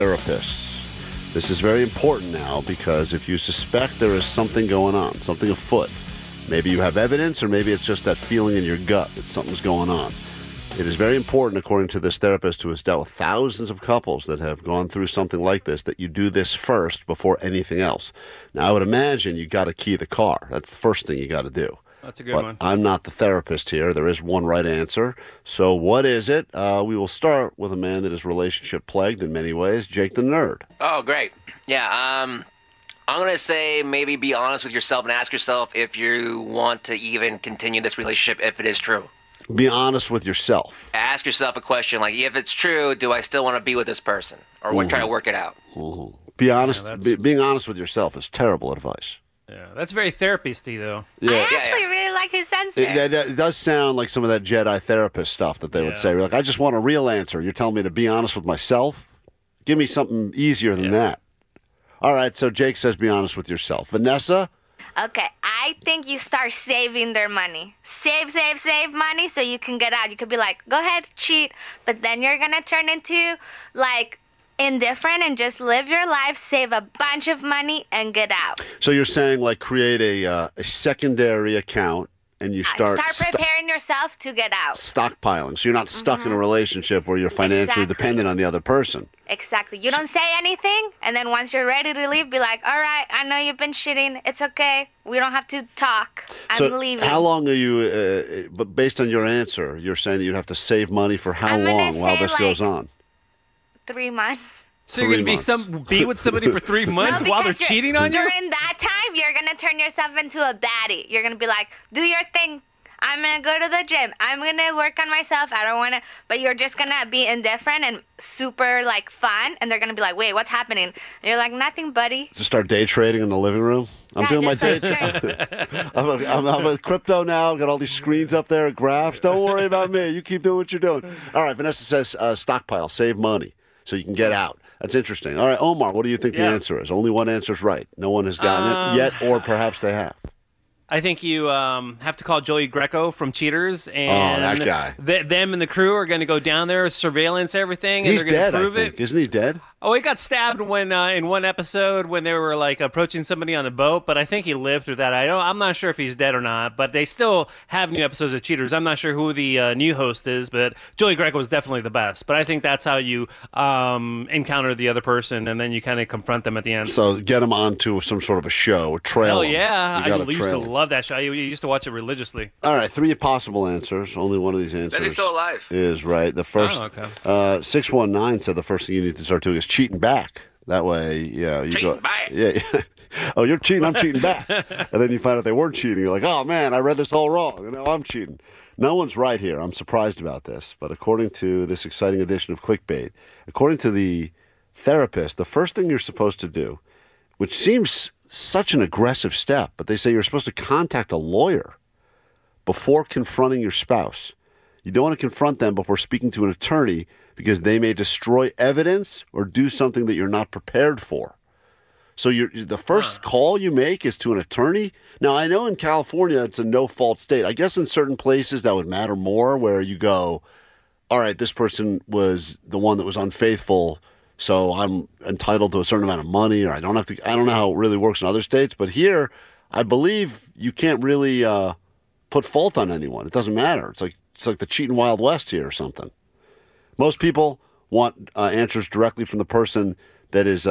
Therapists. This is very important now because if you suspect there is something going on, something afoot, maybe you have evidence or maybe it's just that feeling in your gut that something's going on. It is very important, according to this therapist who has dealt with thousands of couples that have gone through something like this, that you do this first before anything else. Now, I would imagine you got to key the car. That's the first thing you got to do. That's a good one. I'm not the therapist here. There is one right answer. So what is it? We will start with a man that is relationship plagued in many ways, Jake the Nerd. Oh, great. Yeah, I'm going to say maybe be honest with yourself and ask yourself if you want to even continue this relationship if it is true. Be honest with yourself. Ask yourself a question like, if it's true, do I still want to be with this person? Or try to work it out? Be honest. Being honest with yourself is terrible advice. Yeah, that's very therapist-y, though. Yeah. I actually really like his answer. It does sound like some of that Jedi therapist stuff that they would say. Like, I just want a real answer. You're telling me to be honest with myself? Give me something easier than that. All right, so Jake says be honest with yourself. Vanessa? Okay, I think you start saving their money. Save money so you can get out. You could be like, go ahead, cheat. But then you're going to turn into, like, indifferent and just live your life, save a bunch of money, and get out. So you're saying, like, create a secondary account and you start preparing yourself to get out. Stockpiling. So you're not stuck in a relationship where you're financially dependent on the other person. Exactly. You don't say anything, and then once you're ready to leave, be like, all right, I know you've been cheating. It's okay. We don't have to talk. I'm leaving. How long are you, but based on your answer, you're saying that you'd have to save money for how long while this goes on? 3 months. So you're going to be with somebody for 3 months while they're cheating on you? During that time, you're going to turn yourself into a baddie. You're going to be like, do your thing. I'm going to go to the gym. I'm going to work on myself. I don't want to. But you're just going to be indifferent and super, like, fun. And they're going to be like, wait, what's happening? And you're like, nothing, buddy. Just start day trading in the living room? I'm doing my day trade. I'm a crypto now. Got all these screens up there, graphs. Don't worry about me. You keep doing what you're doing. All right, Vanessa says stockpile, save money so you can get out. That's interesting. All right, Omar, what do you think the answer is? Only one answer is right. No one has gotten it yet, or perhaps they have. I think you have to call Joey Greco from Cheaters, and that guy. Them and the crew are going to go down there, surveillance everything, and He's they're going dead, to prove I think. it. Isn't he dead? Oh, he got stabbed when in one episode when they were like approaching somebody on a boat, but I think he lived through that. I'm not sure if he's dead or not, but they still have new episodes of Cheaters. I'm not sure who the new host is, but Joey Greco is definitely the best. But I think that's how you encounter the other person, and then you kind of confront them at the end. So get him onto some sort of a show, or trail Oh him. yeah, I used to love that show. I used to watch it religiously. All right, 3 possible answers. Only one of these answers Says he's still alive. Is right. The first 619 said the first thing you need to start doing is cheating back. That way, you cheating go back. Yeah. Oh, you're cheating. I'm cheating back. And then you find out they weren't cheating. You're like, oh man, I read this all wrong. And now I'm cheating. No one's right here. I'm surprised about this, but according to this exciting edition of Clickbait, according to the therapist, the first thing you're supposed to do, which seems such an aggressive step, but they say you're supposed to contact a lawyer before confronting your spouse. You don't want to confront them before speaking to an attorney because they may destroy evidence or do something that you're not prepared for. So the first call you make is to an attorney. Now, I know in California it's a no-fault state. I guess in certain places that would matter more, where you go, all right, this person was the one that was unfaithful, so I'm entitled to a certain amount of money, or I don't have to. I don't know how it really works in other states, but here, I believe you can't really put fault on anyone. It doesn't matter. It's like the cheating Wild West here or something. Most people want answers directly from the person that is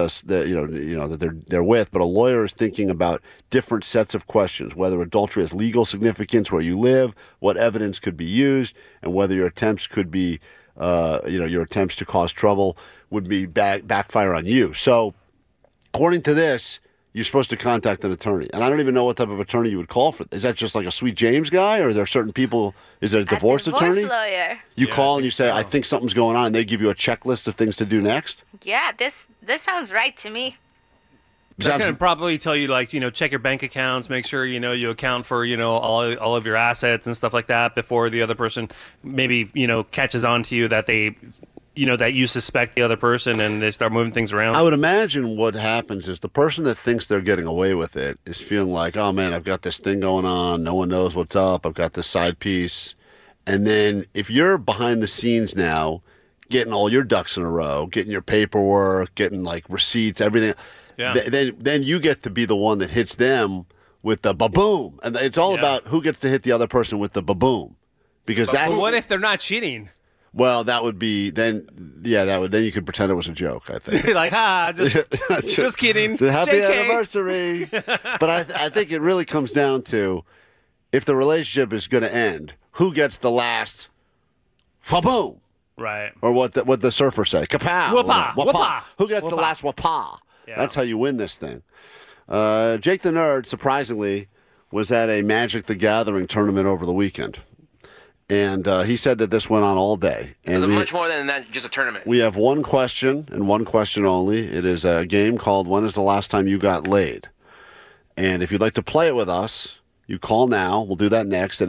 that they're with, but a lawyer is thinking about different sets of questions: whether adultery has legal significance where you live, what evidence could be used, and whether your attempts could be, your attempts to cause trouble would be backfire on you. So, according to this, you're supposed to contact an attorney. And I don't even know what type of attorney you would call for. Is that just like a Sweet James guy, or are there certain people? Is there a divorce attorney? Lawyer. You call and you say, I think something's going on, and they give you a checklist of things to do next? Yeah, this sounds right to me. They're going to probably tell you, like, check your bank accounts, make sure, you account for, all of your assets and stuff like that before the other person maybe, catches on to you that they, that you suspect the other person, and they start moving things around. I would imagine what happens is the person that thinks they're getting away with it is feeling like, oh man, I've got this thing going on. No one knows what's up. I've got this side piece. And then if you're behind the scenes now, getting all your ducks in a row, getting your paperwork, getting like receipts, everything. Yeah. Then you get to be the one that hits them with the ba-boom. And it's all about who gets to hit the other person with the ba-boom. Because that's... What if they're not cheating? Well, that would be... Then you could pretend it was a joke, I think. Like, just kidding. Happy JK. anniversary. But I think it really comes down to, if the relationship is going to end, who gets the last ba-boom? Right. Or what the surfers say, kapow. Whoopah, Whoopah. whoopah. Who gets the Whoopah. last whoopah? Yeah. That's how you win this thing. Jake the Nerd, surprisingly, was at a Magic the Gathering tournament over the weekend. And he said that this went on all day. And It's much more than that, just a tournament. we have one question, and one question only. It is a game called When is the Last Time You Got Laid? And if you'd like to play it with us, you call now. We'll do that next at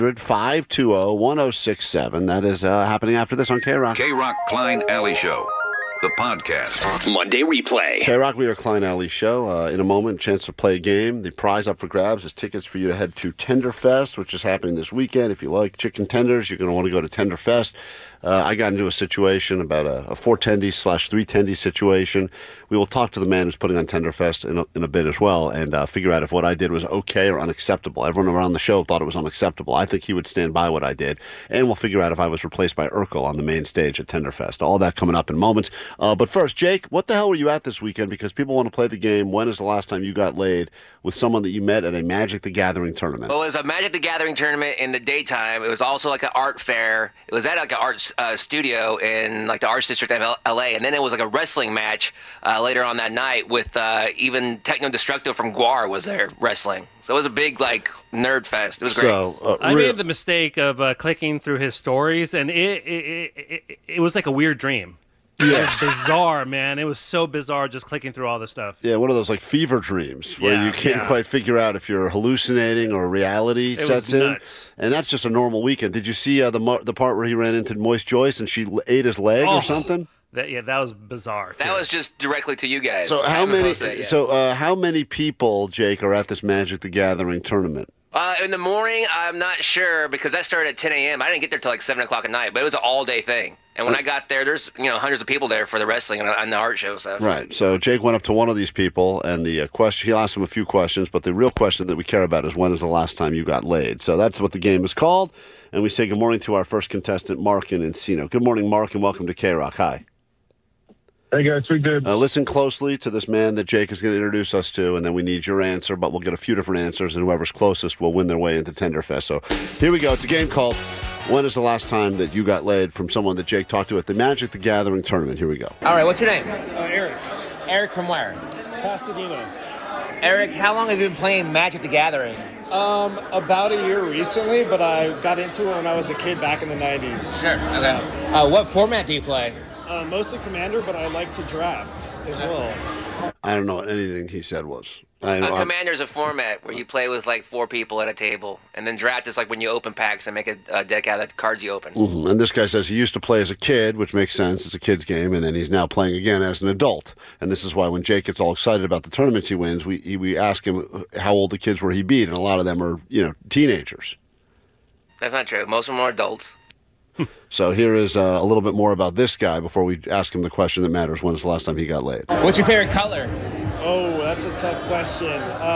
800-520-1067. That is happening after this on K-Rock. K-Rock Klein Alley Show, the podcast. Monday replay. K-Rock, we are Klein Alley Show. In a moment, chance to play a game. The prize up for grabs is tickets for you to head to Tenderfest, which is happening this weekend. If you like chicken tenders, you're going to want to go to Tenderfest. I got into a situation about a 410-310 situation. We will talk to the man who's putting on Tenderfest in a bit as well and figure out if what I did was okay or unacceptable. Everyone around the show thought it was unacceptable. I think he would stand by what I did. And we'll figure out if I was replaced by Urkel on the main stage at Tenderfest. All that coming up in moments. But first, Jake, what the hell were you at this weekend? Because people want to play the game, when is the last time you got laid, with someone that you met at a Magic the Gathering tournament? Well, it was a Magic the Gathering tournament in the daytime. It was also like an art fair. It was at like an art studio in like the Arts District of LA. And then it was like a wrestling match later on that night with even Techno Destructo from Guar was there wrestling. So it was a big like nerd fest. It was great. So, I made the mistake of clicking through his stories, and it was like a weird dream. Yeah. It was bizarre, man. It was so bizarre just clicking through all this stuff. Yeah, one of those like fever dreams where you can't quite figure out if you're hallucinating or reality sets in. Nuts. And that's just a normal weekend. Did you see the part where he ran into Moist Joyce and she ate his leg or something? That was bizarre. That was just directly to you guys. So I how haven't many? posted it yet. So how many people, Jake, are at this Magic the Gathering tournament? In the morning, I'm not sure because that started at 10 a.m. I didn't get there till like 7 o'clock at night, but it was an all-day thing. And when I got there, there's hundreds of people there for the wrestling and the art show stuff. Right. So Jake went up to one of these people, and the question he asked him a few questions, but the real question that we care about is when is the last time you got laid? So that's what the game is called. And we say good morning to our first contestant, Mark in Encino. Good morning, Mark, and welcome to K-Rock. Hi. Hey guys, we good. Listen closely to this man that Jake is going to introduce us to, and then we need your answer, but we'll get a few different answers, and whoever's closest will win their way into Tenderfest. So here we go. It's a game called When is the Last Time That You Got Laid, from someone that Jake talked to at the Magic the Gathering tournament. Here we go. All right, what's your name? Eric, Eric from where? Pasadena. Eric, how long have you been playing Magic the Gathering? About a year recently, but I got into it when I was a kid back in the 90s. Sure, okay. What format do you play? Mostly Commander, but I like to draft as well. I don't know what anything he said was. I know, Commander's a format where you play with like 4 people at a table, and then draft is like when you open packs and make a deck out of the cards you open. Mhm. And this guy says he used to play as a kid, which makes sense. It's a kid's game, and then he's now playing again as an adult. And this is why when Jake gets all excited about the tournaments he wins, we ask him how old the kids were he beat, and a lot of them are teenagers. That's not true. Most of them are adults. So here is a little bit more about this guy before we ask him the question that matters: when is the last time he got laid? What's your favorite color? Oh, that's a tough question.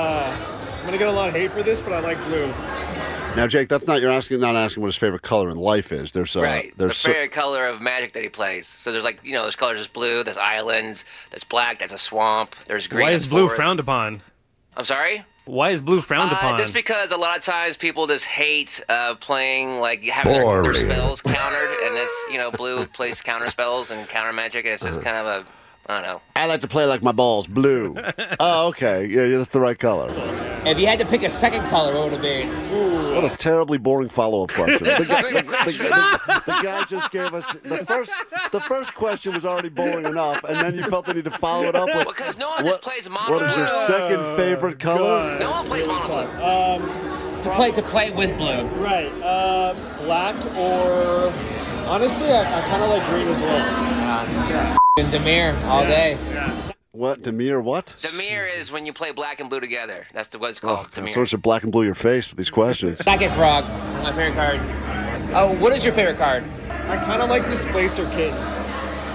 I'm going to get a lot of hate for this, but I like blue. Now, Jake, that's not not asking what his favorite color in life is. There's Right. The there's favorite color of Magic that he plays. So there's like, there's colors. There's blue, there's islands, there's black, that's a swamp, there's green. Why that's is blue forest. frowned upon? I'm sorry? Why is blue frowned upon? Just because a lot of times people just hate playing, like having their spells countered, and this, blue plays counter spells and counter magic, and it's just kind of a, I don't know. I like to play like my balls blue. Oh, okay. Yeah, that's the right color. If you had to pick a second color, what would it be? What a terribly boring follow-up question. This is a great question. The guy just gave us the first question was already boring enough, and then you felt the need to follow it up with. Because no one just plays mono What is your blue. second favorite color? No one plays mono blue. To play with blue. Right. Black or... Honestly, I kind of like green as well. And Demir all day. What? Demir what? Demir is when you play black and blue together. That's what it's called, Demir. So it's a black and blue your face with these questions. Pocket Frog, one of my favorite cards. Oh, what is your favorite card? I kind of like Displacer Kit.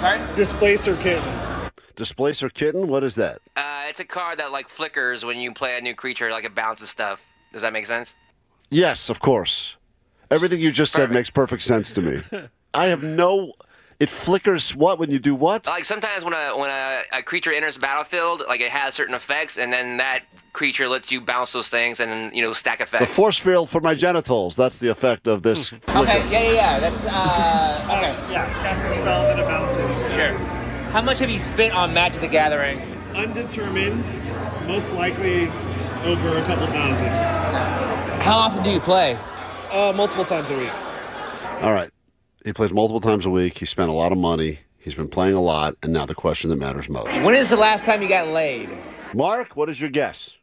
Sorry? Displacer Kitten. Displacer Kitten? What is that? It's a card that like flickers when you play a new creature, like it bounces stuff. Does that make sense? Yes, of course. Everything you just said makes perfect sense to me. I have no... It flickers what when you do what? Like sometimes when a creature enters the battlefield, like it has certain effects, and then that creature lets you bounce those things and stack The effects. force field for my genitals. That's the effect of this flicker. Okay, yeah. That's, okay. Yeah, cast a spell that it bounces. Sure. How much have you spent on Magic the Gathering? Undetermined, most likely over a couple thousand. How often do you play? Multiple times a week. All right. He plays multiple times a week. He spent a lot of money. He's been playing a lot. And now the question that matters most. When is the last time you got laid? Mark, what is your guess?